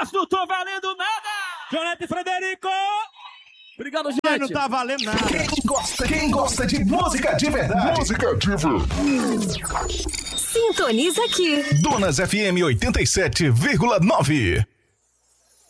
mas não tô valendo nada. Jonete Frederico. Obrigado, gente. Mas não tá valendo nada. Quem gosta de música de verdade. Música de verdade. Sintoniza aqui. Donas FM 87,9.